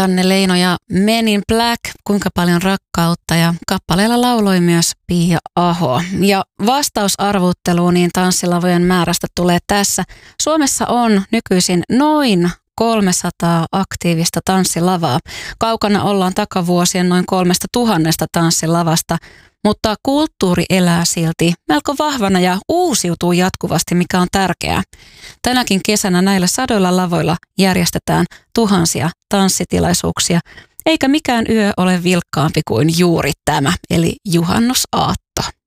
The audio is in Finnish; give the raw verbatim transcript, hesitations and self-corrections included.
Janne Leino ja Men in Black, kuinka paljon rakkautta, ja kappaleella lauloi myös Pia Aho. Ja vastausarvutteluun niin tanssilavojen määrästä tulee tässä. Suomessa on nykyisin noin kolmesataa aktiivista tanssilavaa. Kaukana ollaan takavuosien noin kolmesta tuhannesta tanssilavasta, mutta kulttuuri elää silti melko vahvana ja uusiutuu jatkuvasti, mikä on tärkeää. Tänäkin kesänä näillä sadoilla lavoilla järjestetään tuhansia tanssitilaisuuksia, eikä mikään yö ole vilkkaampi kuin juuri tämä, eli juhannusaatto.